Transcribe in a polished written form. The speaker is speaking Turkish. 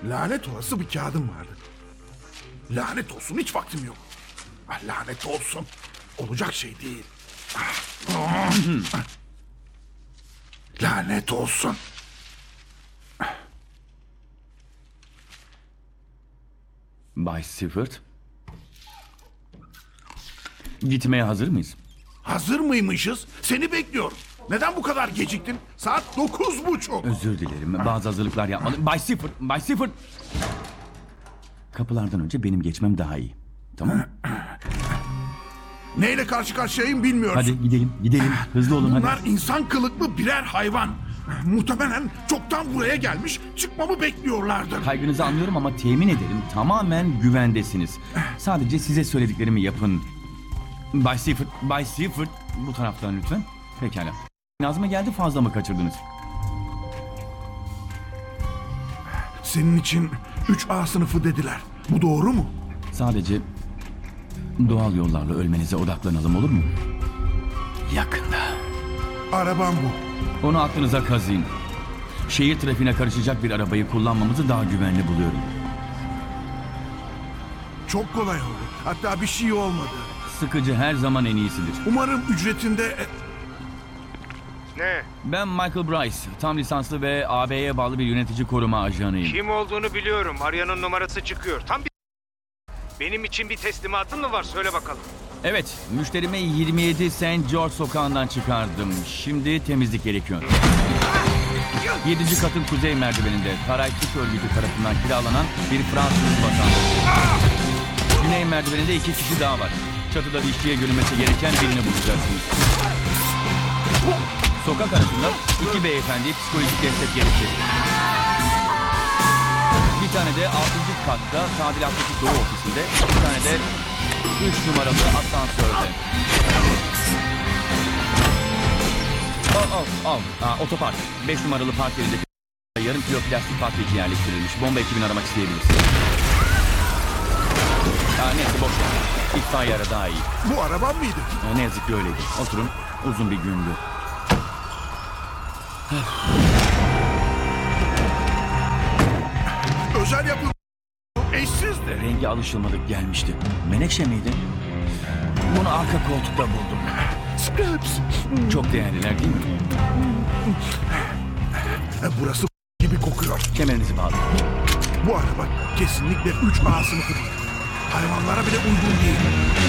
Lanet olası bir kağıdım vardı. Lanet olsun, hiç vaktim yok. Ah, lanet olsun. Olacak şey değil. Lanet olsun. Bay Seifert. Gitmeye hazır mıyız? Hazır mıymışız? Seni bekliyorum. Neden bu kadar geciktin? Saat 9:30. Özür dilerim. Bazı hazırlıklar yapmalıyım. Bay Seifert, Bay Seifert. Kapılardan önce benim geçmem daha iyi. Tamam mı? Neyle karşı karşıyayım bilmiyoruz. Hadi gidelim. Hızlı olun hadi. Bunlar insan kılıklı birer hayvan. Muhtemelen çoktan buraya gelmiş, çıkmamı bekliyorlardır. Kaygınızı anlıyorum ama temin ederim tamamen güvendesiniz. Sadece size söylediklerimi yapın. Bay Seifert, bu taraftan lütfen. Pekala. Nazım'a geldi, fazla mı kaçırdınız? Senin için 3A sınıfı dediler. Bu doğru mu? Sadece doğal yollarla ölmenize odaklanalım, olur mu? Yakında. Arabam bu. Onu aklınıza kazıyın. Şehir trafiğine karışacak bir arabayı kullanmamızı daha güvenli buluyorum. Çok kolay oldu. Hatta bir şey olmadı. Sıkıcı her zaman en iyisidir. Umarım ücretinde... Ne? Ben Michael Bryce, tam lisanslı ve AB'ye bağlı bir yönetici koruma ajanıyım. Kim olduğunu biliyorum. Arya'nın numarası çıkıyor. Tam bir... Benim için bir teslimatın mı var? Söyle bakalım. Evet, müşterimi 27 St. George sokağından çıkardım. Şimdi temizlik gerekiyor. 7. katın kuzey merdiveninde Karayip örgütü tarafından kiralanan bir Fransız vatandaşı. Güney merdiveninde 2 kişi daha var. Çatıda işçiye görünmesi gereken birini bulacaksınız. Sokak arasında 2 beyefendiye psikolojik destek gerekecek. Bir tane de 6. katta tadilattaki doğu ofisinde, bir tane de 3 numaralı asansörde. Otopark. 5 numaralı park yerindeki yarım kilo plastik patlayıcı yerleştirilmiş. Bomba ekibini aramak isteyebiliriz. Neyse boş ver. İtfaiye ara daha iyi. Bu arabam mıydı? Ne yazık ki öyleydi. Oturun. Uzun bir gündü. Özel yapım. Eşsizdi. Rengi alışılmadık gelmişti. Menekşe miydi? Bunu arka koltukta buldum. Scraps. Çok değerliler değil mi? Burası gibi kokuyor. Kemerinizi bağlayın. Bu araba kesinlikle 3A sınıfı değil. Hayvanlara bile uygun değil.